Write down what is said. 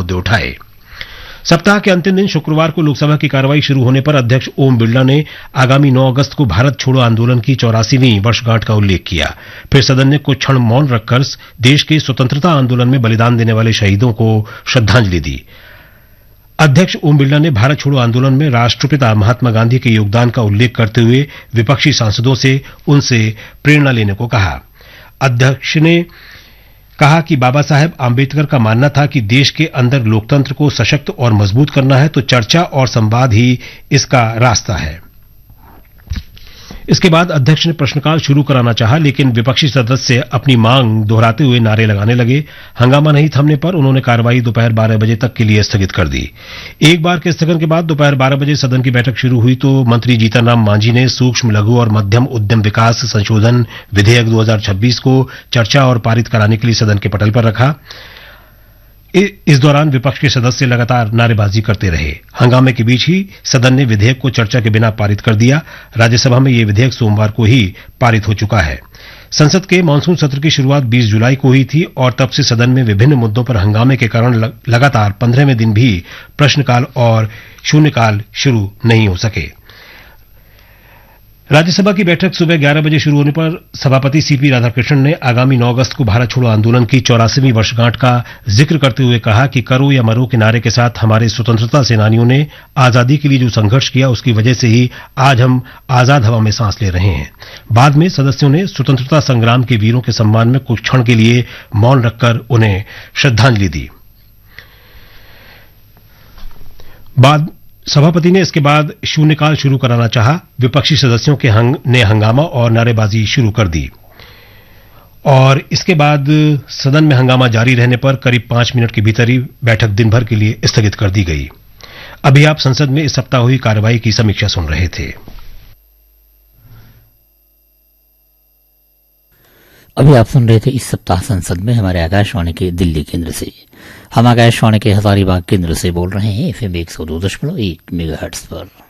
मुद्दे उठाए। सप्ताह के अंतिम दिन शुक्रवार को लोकसभा की कार्रवाई शुरू होने पर अध्यक्ष ओम बिरला ने आगामी 9 अगस्त को भारत छोड़ो आंदोलन की 84वीं वर्षगांठ का उल्लेख किया। फिर सदन ने कुछ क्षण मौन रखकर देश के स्वतंत्रता आंदोलन में बलिदान देने वाले शहीदों को श्रद्धांजलि दी। अध्यक्ष ओम बिरला ने भारत छोड़ो आंदोलन में राष्ट्रपिता महात्मा गांधी के योगदान का उल्लेख करते हुए विपक्षी सांसदों से उनसे प्रेरणा लेने को कहा। अध्यक्ष ने कहा कि बाबा साहेब आंबेडकर का मानना था कि देश के अंदर लोकतंत्र को सशक्त और मजबूत करना है तो चर्चा और संवाद ही इसका रास्ता है। इसके बाद अध्यक्ष ने प्रश्नकाल शुरू कराना चाहा, लेकिन विपक्षी सदस्य अपनी मांग दोहराते हुए नारे लगाने लगे। हंगामा नहीं थमने पर उन्होंने कार्रवाई दोपहर 12 बजे तक के लिए स्थगित कर दी। एक बार के स्थगन के बाद दोपहर 12 बजे सदन की बैठक शुरू हुई तो मंत्री जीतन राम मांझी ने सूक्ष्म लघु और मध्यम उद्यम विकास संशोधन विधेयक 2026 को चर्चा और पारित कराने के लिए सदन के पटल पर रखा। इस दौरान विपक्ष के सदस्य लगातार नारेबाजी करते रहे। हंगामे के बीच ही सदन ने विधेयक को चर्चा के बिना पारित कर दिया। राज्यसभा में यह विधेयक सोमवार को ही पारित हो चुका है। संसद के मानसून सत्र की शुरुआत 20 जुलाई को हुई थी और तब से सदन में विभिन्न मुद्दों पर हंगामे के कारण लगातार 15वें दिन भी प्रश्नकाल और शून्यकाल शुरू नहीं हो सके। राज्यसभा की बैठक सुबह 11 बजे शुरू होने पर सभापति सीपी राधाकृष्णन ने आगामी 9 अगस्त को भारत छोड़ो आंदोलन की 84वीं वर्षगांठ का जिक्र करते हुए कहा कि करो या मरो के नारे के साथ हमारे स्वतंत्रता सेनानियों ने आजादी के लिए जो संघर्ष किया उसकी वजह से ही आज हम आजाद हवा में सांस ले रहे हैं। बाद में सदस्यों ने स्वतंत्रता संग्राम के वीरों के सम्मान में कुछ क्षण के लिए मौन रखकर उन्हें श्रद्धांजलि दी। सभापति ने इसके बाद शून्यकाल शुरू कराना चाहा। विपक्षी सदस्यों ने हंगामा और नारेबाजी शुरू कर दी और इसके बाद सदन में हंगामा जारी रहने पर करीब 5 मिनट के भीतर ही बैठक दिन भर के लिए स्थगित कर दी गई। अभी आप संसद में इस सप्ताह हुई कार्रवाई की समीक्षा सुन रहे थे। अभी आप सुन रहे थे इस सप्ताह संसद में हमारे आकाशवाणी के दिल्ली केंद्र से। हम आकाशवाणी के हजारीबाग केंद्र से बोल रहे हैं FM 102.1 मेगाहर्ट्ज पर।